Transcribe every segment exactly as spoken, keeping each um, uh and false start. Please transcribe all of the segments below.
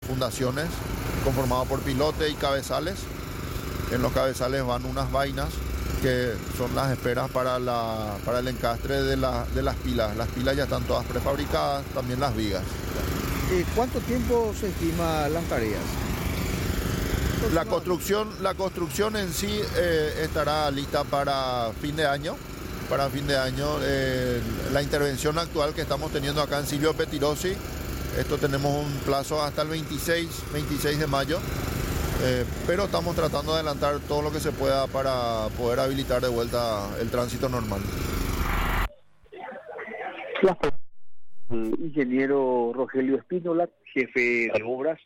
fundaciones conformado por pilote y cabezales. En los cabezales van unas vainas que son las esperas para, la, para el encastre de, la, de las pilas. Las pilas ya están todas prefabricadas, también las vigas. Eh, ¿Cuánto tiempo se estima las tareas? La construcción, la construcción en sí eh, estará lista para fin de año. Para fin de año, eh, la intervención actual que estamos teniendo acá en Silvio Pettirossi, esto tenemos un plazo hasta el veintiséis de mayo. Eh, pero estamos tratando de adelantar todo lo que se pueda para poder habilitar de vuelta el tránsito normal. El ingeniero Rogelio Espínola, jefe de obras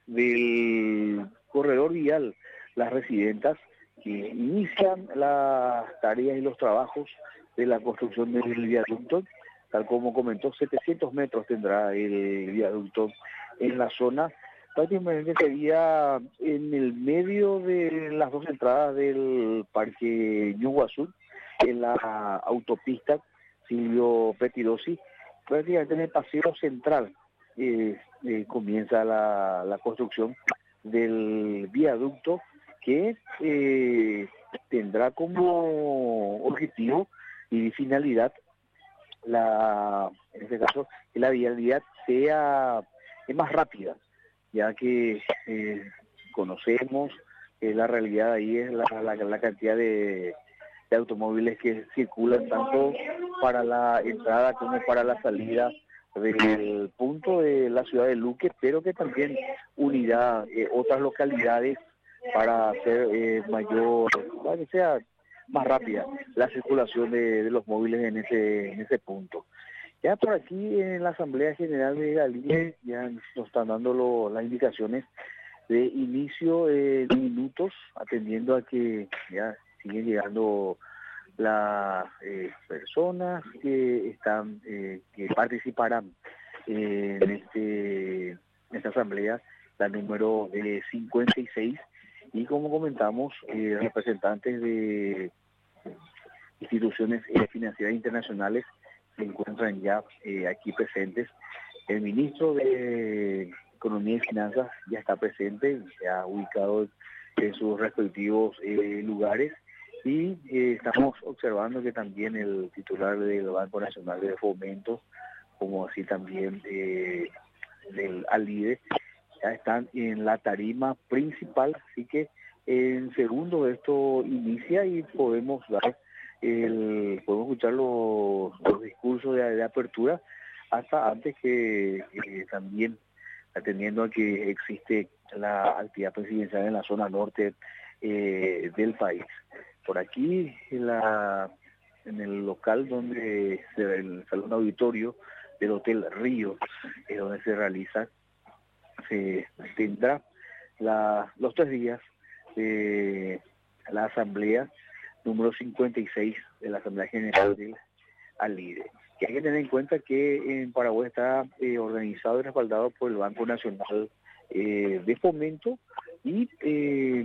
del corredor vial Las Residentas, que inician las tareas y los trabajos de la construcción del viaducto. Tal como comentó, setecientos metros tendrá el viaducto en la zona. Prácticamente sería en el medio de las dos entradas del Parque Ñuguazú, en la autopista Silvio Pettirossi, prácticamente en el paseo central eh, eh, comienza la, la construcción del viaducto que eh, tendrá como objetivo y finalidad la, en este caso, que la vialidad sea más rápida, ya que eh, conocemos que la realidad ahí es la, la, la cantidad de, de automóviles que circulan tanto para la entrada como para la salida del punto de la ciudad de Luque, pero que también unirá eh, otras localidades para hacer eh, mayor, para que sea más rápida la circulación de, de los móviles en ese, en ese punto. Ya por aquí en la Asamblea General de Galíndez ya nos están dando lo, las indicaciones de inicio de minutos, atendiendo a que ya siguen llegando las eh, personas que están, eh, que participarán eh, en este en esta asamblea, la número eh, cincuenta y seis, y como comentamos, eh, representantes de instituciones eh, financieras internacionales se encuentran ya eh, aquí presentes. El ministro de Economía y Finanzas ya está presente, se ha ubicado en sus respectivos eh, lugares, y eh, estamos observando que también el titular del Banco Nacional de Fomento, como así también eh, del ALIDE, ya están en la tarima principal, así que en segundo esto inicia y podemos dar el, podemos escuchar los, los discursos de, de apertura hasta antes que eh, también atendiendo a que existe la actividad presidencial en la zona norte eh, del país. Por aquí en, la, en el local donde se ve el salón auditorio del Hotel Río, es donde se realiza, se tendrá la, los tres días de la asamblea número cincuenta y seis de la Asamblea General del ALIDE. Que hay que tener en cuenta que en Paraguay está eh, organizado y respaldado por el Banco Nacional eh, de Fomento, y eh,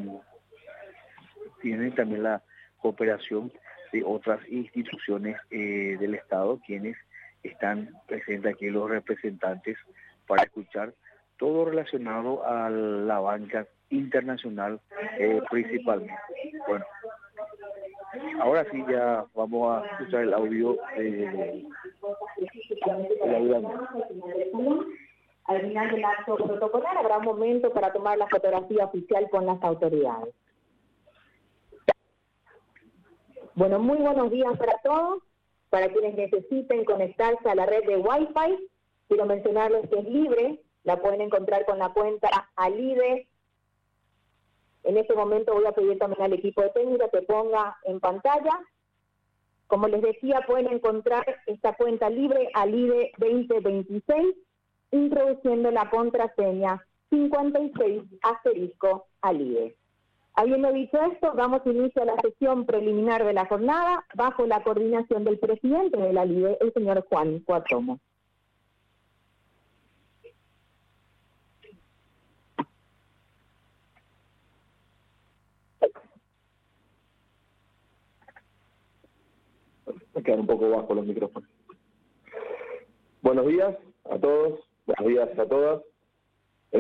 tiene también la cooperación de otras instituciones eh, del Estado, quienes están presentes aquí, los representantes, para escuchar todo relacionado a la banca internacional eh, principalmente. Bueno, ahora sí ya vamos a escuchar el audio de la ayudante. Al final del acto protocolar habrá un momento para tomar la fotografía oficial con las autoridades. Bueno, muy buenos días para todos. Para quienes necesiten conectarse a la red de Wi-Fi, quiero mencionarles que es libre, la pueden encontrar con la cuenta ALIDE. En este momento voy a pedir también al equipo de técnica que ponga en pantalla. Como les decía, pueden encontrar esta cuenta libre ALIDE veinte veintiséis, introduciendo la contraseña cincuenta y seis asterisco ALIDE. Habiendo dicho esto, damos inicio a la sesión preliminar de la jornada bajo la coordinación del presidente de la ALIDE, el señor Juan Cuatromo. Me quedan un poco bajo los micrófonos. Buenos días a todos, buenos días a todas.